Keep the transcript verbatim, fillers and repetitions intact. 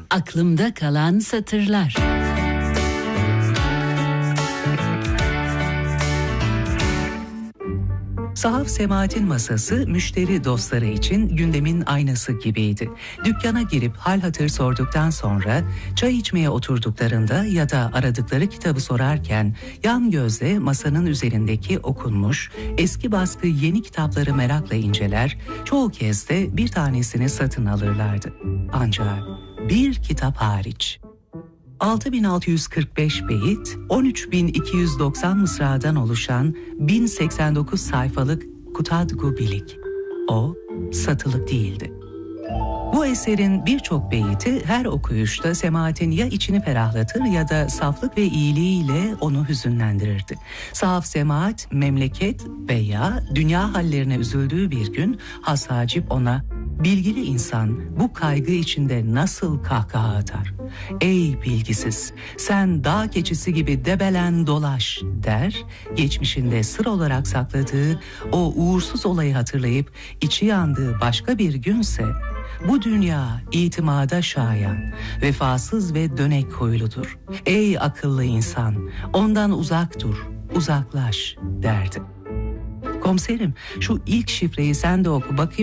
Aklımda kalan satırlar. Sahaf Semahat'in masası müşteri dostları için gündemin aynası gibiydi. Dükkana girip hal hatır sorduktan sonra çay içmeye oturduklarında ya da aradıkları kitabı sorarken yan gözle masanın üzerindeki okunmuş eski baskı yeni kitapları merakla inceler, çoğu kez de bir tanesini satın alırlardı. Ancak bir kitap hariç. altı bin altı yüz kırk beş beyit, on üç bin iki yüz doksan mısradan oluşan bin seksen dokuz sayfalık Kutadgu Bilik. O, satılık değildi. Bu eserin birçok beyti her okuyuşta Semahat'in ya içini ferahlatır ya da saflık ve iyiliğiyle onu hüzünlendirirdi. Sahaf Semahat, memleket veya dünya hallerine üzüldüğü bir gün Has Hacip ona, "Bilgili insan bu kaygı içinde nasıl kahkaha atar? Ey bilgisiz, sen dağ keçisi gibi debelen dolaş," der, geçmişinde sır olarak sakladığı o uğursuz olayı hatırlayıp içi yandığı başka bir günse, "Bu dünya itimada şayan, vefasız ve dönek huyludur. Ey akıllı insan, ondan uzak dur, uzaklaş," derdi. "Komiserim, şu ilk şifreyi sen de oku bakayım."